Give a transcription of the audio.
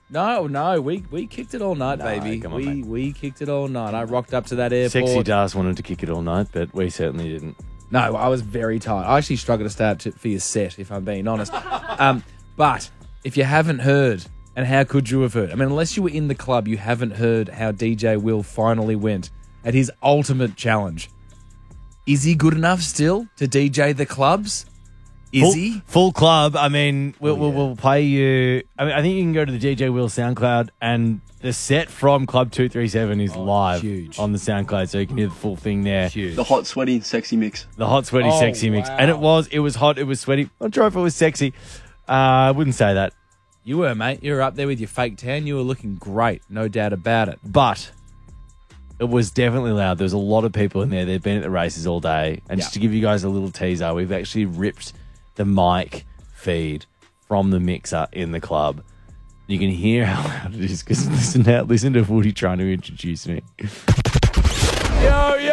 No, we kicked it all night, baby. Come on, mate. We kicked it all night. I rocked up to that airport. Sexy Das wanted to kick it all night, but we certainly didn't. No, I was very tired. I actually struggled to stay up for your set, if I'm being honest. But if you haven't heard, and how could you have heard? I mean, unless you were in the club, you haven't heard how DJ Will finally went at his ultimate challenge. Is he good enough still to DJ the clubs? Is he? Full club. I mean, we'll play you. I mean, I think you can go to the DJ Will SoundCloud, and the set from Club 237 is live on the SoundCloud, so you can hear the full thing there. Huge. The hot, sweaty, sexy mix. The hot, sweaty, sexy mix. And it was hot, it was sweaty. I'm not sure if it was sexy. I wouldn't say that. You were, mate. You were up there with your fake tan. You were looking great, no doubt about it. But it was definitely loud. There was a lot of people in there. They've been at the races all day. And just to give you guys a little teaser, we've actually ripped the mic feed from the mixer in the club. You can hear how loud it is because listen to Woody trying to introduce me. Yo,